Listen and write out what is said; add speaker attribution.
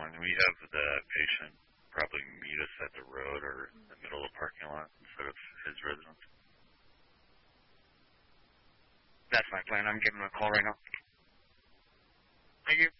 Speaker 1: Can we have the patient probably meet us at the road or in the middle of the parking lot instead of his residence?
Speaker 2: That's my plan. I'm giving him a call right now. Thank you.